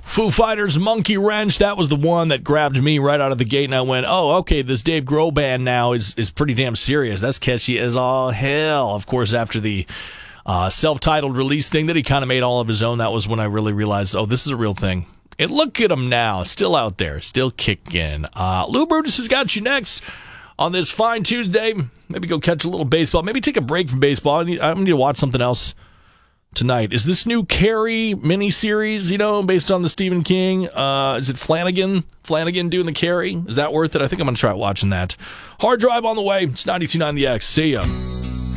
Foo Fighters' Monkey Wrench, that was the one that grabbed me right out of the gate, and I went, oh, okay, this Dave Grohl band now is pretty damn serious. That's catchy as all hell. Of course, after the self-titled release thing that he kind of made all of his own, that was when I really realized, oh, this is a real thing. And look at him now, still out there, still kicking. Lou Brutus has got you next on this fine Tuesday. Maybe go catch a little baseball. Maybe take a break from baseball. I need to watch something else tonight. Is this new Carrie miniseries, based on the Stephen King? Is it Flanagan? Flanagan doing the Carrie? Is that worth it? I think I'm going to try watching that. Hard Drive on the way. It's 92.9 The X. See ya.